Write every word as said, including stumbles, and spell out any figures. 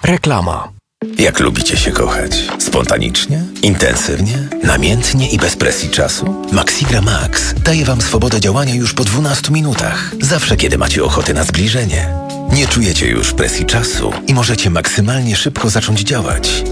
Reklama. Jak lubicie się kochać? Spontanicznie? Intensywnie? Namiętnie i bez presji czasu? Maxigra Max daje Wam swobodę działania już po dwunastu minutach. Zawsze, kiedy macie ochotę na zbliżenie. Nie czujecie już presji czasu i możecie maksymalnie szybko zacząć działać.